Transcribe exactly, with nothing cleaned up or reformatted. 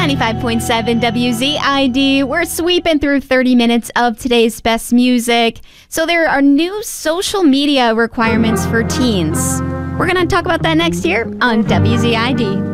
ninety-five point seven W Z I D. We're sweeping through thirty minutes of today's best music. So there are new social media requirements for teens. We're going to talk about that next year on W Z I D.